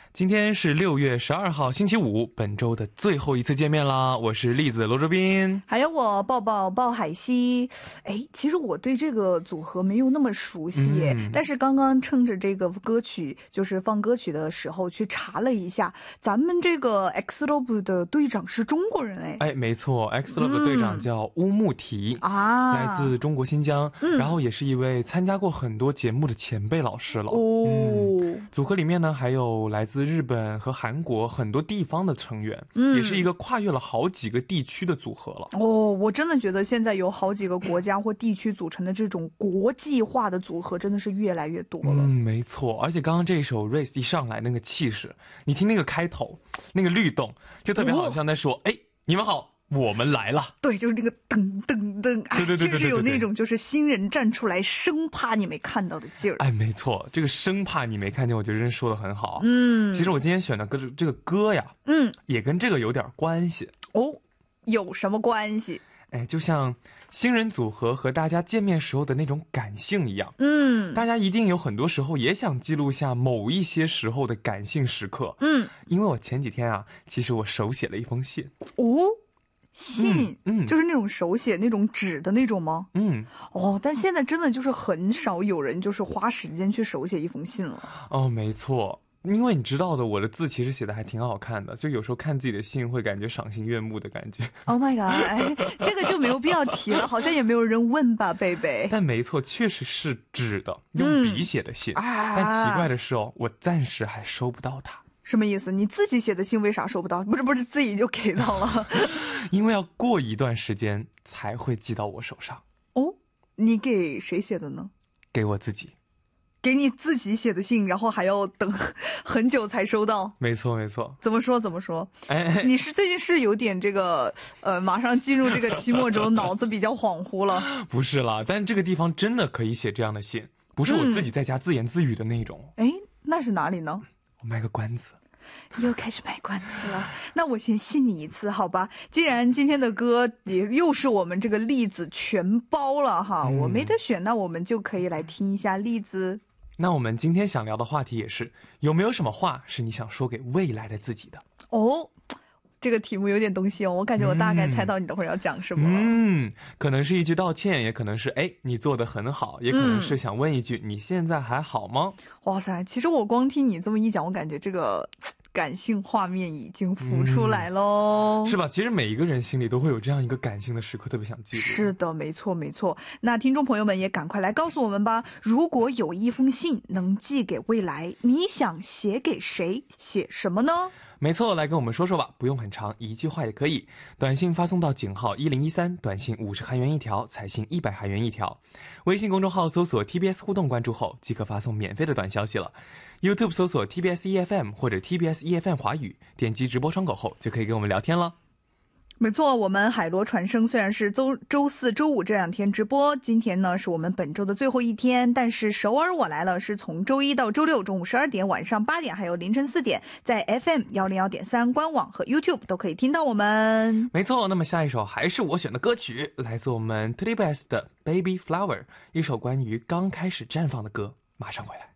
今天是6月12号星期五，本周的最后一次见面啦。我是栗子罗卓斌， 还有我抱抱鲍海西。其实我对这个组合没有那么熟悉，但是刚刚趁着这个歌曲就是放歌曲的时候去查了一下，咱们这个 X-Love 的队长是中国人。 没错， X-Love 的队长叫乌木提来自中国新疆，然后也是一位参加过很多节目的前辈老师了。组合里面呢还有来自日本和韩国很多地方的成员，也是一个跨越了好几个地区的组合了。 我真的觉得现在有好几个国家或地区组成的这种国际化的组合真的是越来越多了。 没错，而且刚刚这一首 Race 一上来那个气势，你听那个开头那个律动，就特别好像在说你们好，我们来了。 对，就是那个噔噔噔， 对， 确实有那种就是新人站出来生怕你没看到的劲儿。 没错，这个生怕你没看见，我觉得真说得很好。其实我今天选的这个歌呀，也跟这个有点关系。 有什么关系？ 就像新人组合和大家见面时候的那种感性一样，大家一定有很多时候也想记录下某一些时候的感性时刻。因为我前几天啊，其实我手写了一封信。 信，就是那种手写那种纸的那种吗？但现在真的就是很少有人就是花时间去手写一封信了。 没错，因为你知道的，我的字其实写的还挺好看的，就有时候看自己的信会感觉赏心悦目的感觉。 Oh my god，这个就没有必要提了，好像也没有人问吧，贝贝。 但没错，确实是纸的，用笔写的信。但奇怪的是我暂时还收不到它。 什么意思？你自己写的信为啥收不到？不是自己就给到了？ 因为要过一段时间才会寄到我手上。 你给谁写的呢？ 给我自己。 给你自己写的信，然后还要等很久才收到。 没错。 怎么说？你是最近是有点这个马上进入这个期末周，脑子比较恍惚了。 不是啦，但这个地方真的可以写这样的信，不是我自己在家自言自语的那种。 那是哪里呢？ 我卖个关子。 又开始卖关子了，那我先信你一次好吧。既然今天的歌也又是我们这个栗子全包了哈，我没得选，那我们就可以来听一下栗子。 那我们今天想聊的话题也是，有没有什么话是你想说给未来的自己的？ 这个题目有点东西我感觉我大概猜到你等会儿要讲什么。 可能是一句道歉，也可能是你做得很好，也可能是想问一句你现在还好吗？ 哇塞，其实我光听你这么一讲，我感觉这个感性画面已经浮出来咯。 是吧？其实每一个人心里都会有这样一个感性的时刻，特别想记录。 是的，没错。那听众朋友们也赶快来告诉我们吧，如果有一封信能寄给未来，你想写给谁？写什么呢？ 没错，来跟我们说说吧，不用很长，一句话也可以。短信发送到井号1013，短信50韩元一条，彩信100韩元一条。微信公众号搜索 TBS 互动关注后，即可发送免费的短消息了。YouTube 搜索 TBS EFM 或者 TBS EFM 华语，点击直播窗口后就可以跟我们聊天了。 没错，我们海螺传声虽然是周四周五这2天直播，今天呢是我们本周的最后一天，但是首尔我来了是从周一到周六中午12点、晚上8点还有凌晨4点，在 FM 101.3官网和 YouTube 都可以听到我们。 没错，那么下一首还是我选的歌曲，来自我们 TBS 的 Baby Flower， 一首关于刚开始绽放的歌，马上回来。